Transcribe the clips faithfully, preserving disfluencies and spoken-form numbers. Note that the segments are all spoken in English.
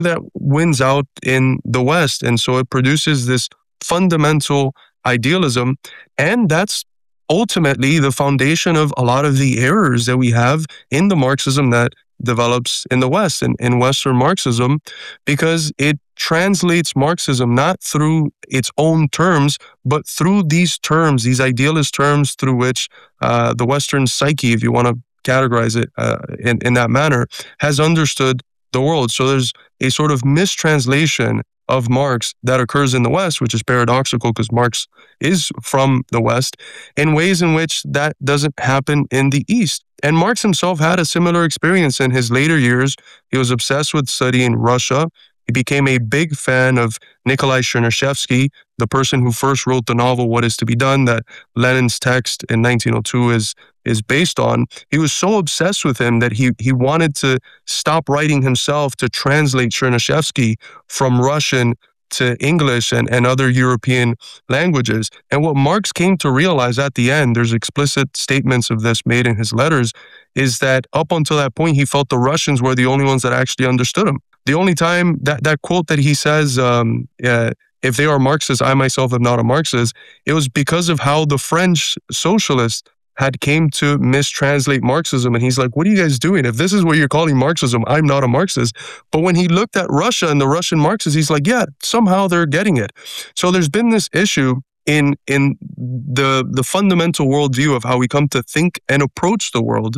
that wins out in the West. And so it produces this fundamental idealism. And that's ultimately the foundation of a lot of the errors that we have in the Marxism that develops in the West and in Western Marxism, because it translates Marxism not through its own terms, but through these terms, these idealist terms through which uh, the Western psyche, if you want to categorize it uh, in, in that manner, has understood the world. So there's a sort of mistranslation of Marx that occurs in the West, which is paradoxical because Marx is from the West, in ways in which that doesn't happen in the East. And Marx himself had a similar experience in his later years. He was obsessed with studying Russia. He became a big fan of Nikolai Chernyshevsky, the person who first wrote the novel What Is to Be Done that Lenin's text in nineteen oh two is is based on. He was so obsessed with him that he he wanted to stop writing himself to translate Chernyshevsky from Russian to English and, and other European languages. And what Marx came to realize at the end, there's explicit statements of this made in his letters, is that up until that point, he felt the Russians were the only ones that actually understood him. The only time that, that quote that he says, um, uh, if they are Marxists, I myself am not a Marxist, it was because of how the French socialists had came to mistranslate Marxism. And he's like, what are you guys doing? If this is what you're calling Marxism, I'm not a Marxist. But when he looked at Russia and the Russian Marxists, he's like, yeah, somehow they're getting it. So there's been this issue in in the the fundamental worldview of how we come to think and approach the world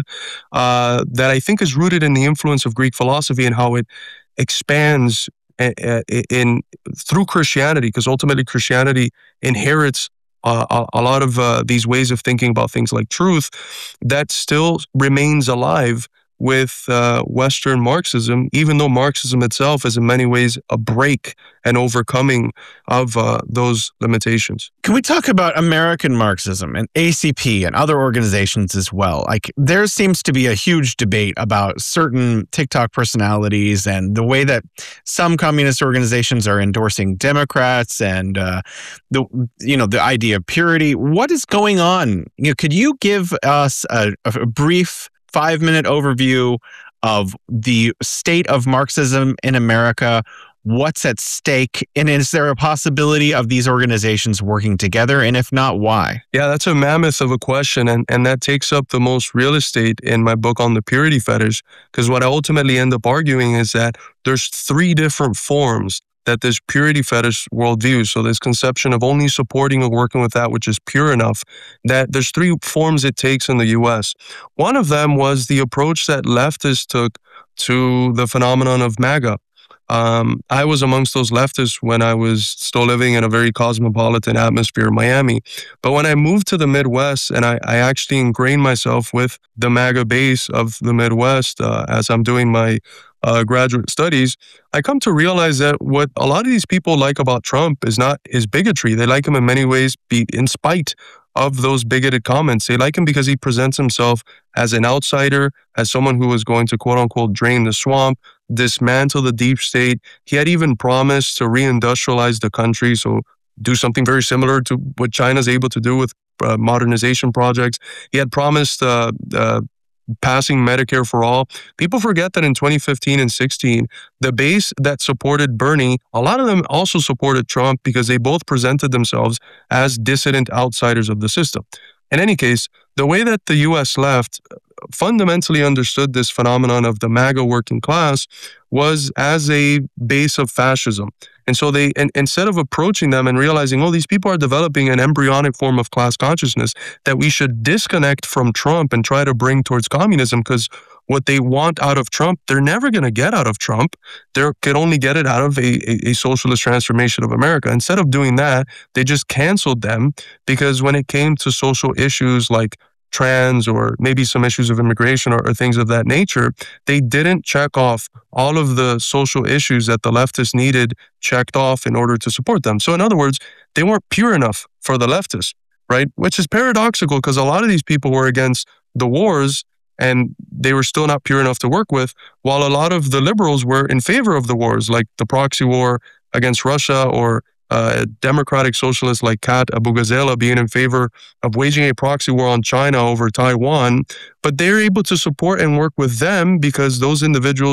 uh, that I think is rooted in the influence of Greek philosophy and how it expands in, in through Christianity, because ultimately Christianity inherits Uh, a, a lot of uh, these ways of thinking about things like truth that still remains alive with uh, Western Marxism, even though Marxism itself is in many ways a break and overcoming of uh, those limitations. Can we talk about American Marxism and A C P and other organizations as well? Like, there seems to be a huge debate about certain TikTok personalities and the way that some communist organizations are endorsing Democrats and uh, the you know the idea of purity. What is going on? You know, could you give us a, a brief five-minute overview of the state of Marxism in America? What's at stake? And is there a possibility of these organizations working together? And if not, why? Yeah, that's a mammoth of a question. And, and that takes up the most real estate in my book on the purity fetish. Because what I ultimately end up arguing is that there's three different forms that this purity fetish worldview, so this conception of only supporting or working with that which is pure enough, that there's three forms it takes in the U S. One of them was the approach that leftists took to the phenomenon of MAGA. Um, I was amongst those leftists when I was still living in a very cosmopolitan atmosphere in Miami. But when I moved to the Midwest and I, I actually ingrained myself with the MAGA base of the Midwest uh, as I'm doing my uh, graduate studies, I come to realize that what a lot of these people like about Trump is not his bigotry. They like him in many ways be, in spite of those bigoted comments. They like him because he presents himself as an outsider, as someone who was going to quote unquote drain the swamp, dismantle the deep state. He had even promised to reindustrialize the country, so do something very similar to what China's able to do with uh, modernization projects. He had promised uh, uh, passing Medicare for all. People forget that in twenty fifteen and sixteen, the base that supported Bernie, a lot of them also supported Trump because they both presented themselves as dissident outsiders of the system. In any case, the way that the U S left fundamentally understood this phenomenon of the MAGA working class was as a base of fascism. And so they, and, instead of approaching them and realizing, oh, these people are developing an embryonic form of class consciousness that we should disconnect from Trump and try to bring towards communism, because what they want out of Trump, they're never going to get out of Trump. They can only get it out of a, a, a socialist transformation of America. Instead of doing that, they just canceled them, because when it came to social issues like trans or maybe some issues of immigration or, or things of that nature, they didn't check off all of the social issues that the leftists needed checked off in order to support them. So in other words, they weren't pure enough for the leftists, right? Which is paradoxical because a lot of these people were against the wars and they were still not pure enough to work with, while a lot of the liberals were in favor of the wars, like the proxy war against Russia, or Uh, democratic socialists like Kat Abu-Ghazala being in favor of waging a proxy war on China over Taiwan. But they're able to support and work with them because those individuals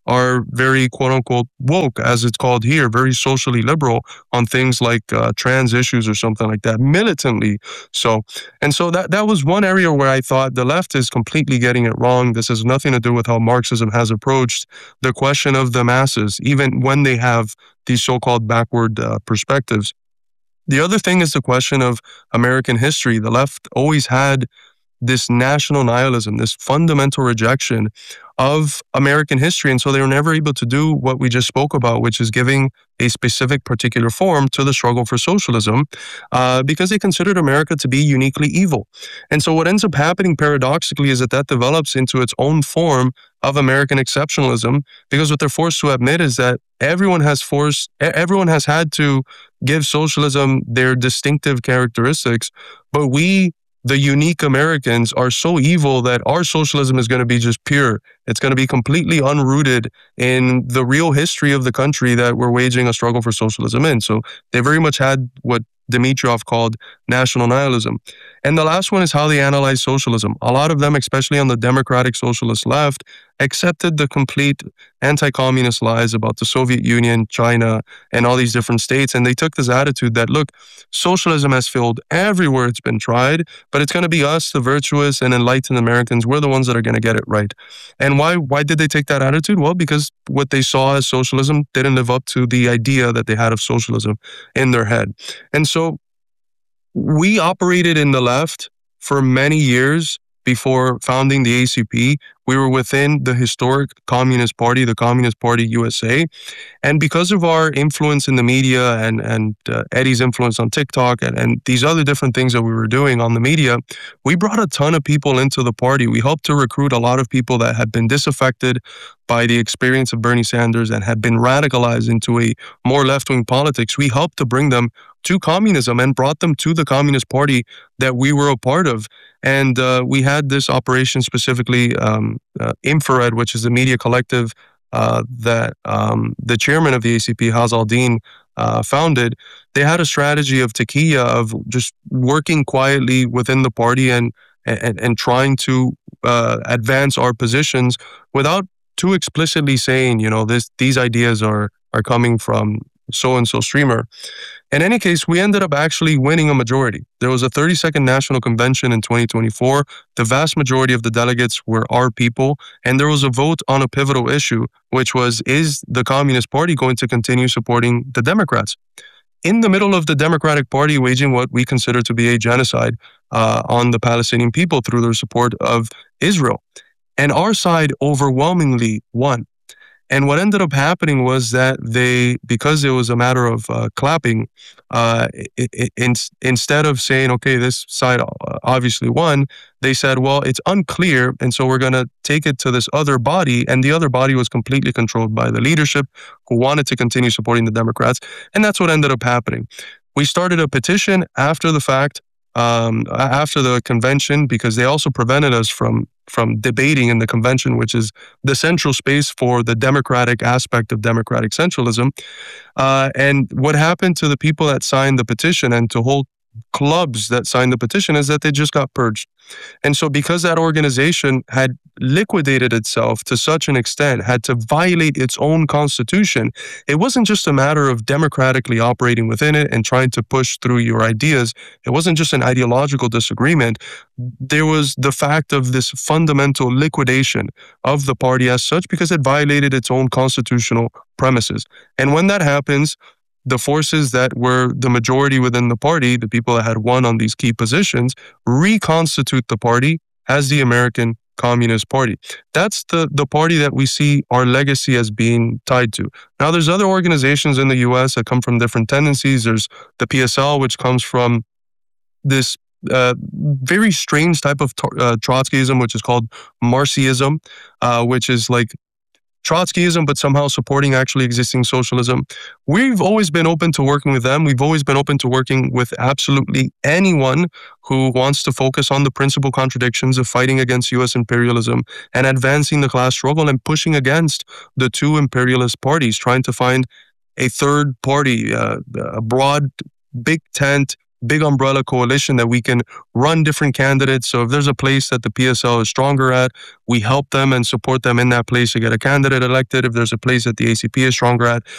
are very quote unquote woke, as it's called here, very socially liberal on things like uh, trans issues or something like that, militantly so. And so that, that was one area where I thought the left is completely getting it wrong. This has nothing to do with how Marxism has approached the question of the masses, even when they have these so called backward uh, perspectives. The other thing is the question of American history. The left always had this national nihilism, this fundamental rejection of American history. And so they were never able to do what we just spoke about, which is giving a specific particular form to the struggle for socialism, uh, because they considered America to be uniquely evil. And so what ends up happening paradoxically is that that develops into its own form of American exceptionalism, because what they're forced to admit is that everyone has forced, everyone has had to give socialism their distinctive characteristics, but we the unique Americans are so evil that our socialism is going to be just pure. It's going to be completely unrooted in the real history of the country that we're waging a struggle for socialism in. So they very much had what Dimitrov called national nihilism. And the last one is how they analyze socialism. A lot of them, especially on the democratic socialist left, accepted the complete anti-communist lies about the Soviet Union, China, and all these different states. And they took this attitude that, look, socialism has failed everywhere it's been tried, but it's going to be us, the virtuous and enlightened Americans. We're the ones that are going to get it right. And why, why did they take that attitude? Well, because what they saw as socialism didn't live up to the idea that they had of socialism in their head. And so we operated in the left for many years before founding the A C P. We were within the historic Communist Party, the Communist Party U S A. And because of our influence in the media and, and uh, Eddie's influence on TikTok and, and these other different things that we were doing on the media, we brought a ton of people into the party. We helped to recruit a lot of people that had been disaffected by the experience of Bernie Sanders and had been radicalized into a more left-wing politics. We helped to bring them to communism and brought them to the Communist Party that we were a part of. And uh, we had this operation specifically, um, uh, Infrared, which is a media collective uh, that um, the chairman of the A C P, Haz al-Din, uh, founded. They had a strategy of taqiyya, of just working quietly within the party and and, and trying to uh, advance our positions without too explicitly saying, you know, this these ideas are are coming from so-and-so streamer. In any case, we ended up actually winning a majority. There was a thirty-second National Convention in twenty twenty-four. The vast majority of the delegates were our people, and there was a vote on a pivotal issue, which was, is the Communist Party going to continue supporting the Democrats? In the middle of the Democratic Party waging what we consider to be a genocide uh, on the Palestinian people through their support of Israel. And our side overwhelmingly won. And what ended up happening was that they, because it was a matter of uh, clapping, uh, it, it, in, instead of saying, okay, this side obviously won, they said, well, it's unclear, and so we're going to take it to this other body, and the other body was completely controlled by the leadership who wanted to continue supporting the Democrats, and that's what ended up happening. We started a petition after the fact, um, after the convention, because they also prevented us from from debating in the convention, which is the central space for the democratic aspect of democratic centralism. Uh, and what happened to the people that signed the petition and to whole clubs that signed the petition is that they just got purged. And so because that organization had liquidated itself to such an extent, had to violate its own constitution, it wasn't just a matter of democratically operating within it and trying to push through your ideas. It wasn't just an ideological disagreement. There was the fact of this fundamental liquidation of the party as such because it violated its own constitutional premises. And when that happens, the forces that were the majority within the party, the people that had won on these key positions, reconstitute the party as the American Communist Party. That's the, the party that we see our legacy as being tied to. Now, there's other organizations in the U S that come from different tendencies. There's the P S L, which comes from this uh, very strange type of uh, Trotskyism, which is called Marxism, uh, which is like Trotskyism, but somehow supporting actually existing socialism. We've always been open to working with them. We've always been open to working with absolutely anyone who wants to focus on the principal contradictions of fighting against U S imperialism and advancing the class struggle and pushing against the two imperialist parties, trying to find a third party, uh, a broad, big tent, big umbrella coalition that we can run different candidates. So if there's a place that the P S L is stronger at, we help them and support them in that place to get a candidate elected. If there's a place that the A C P is stronger at,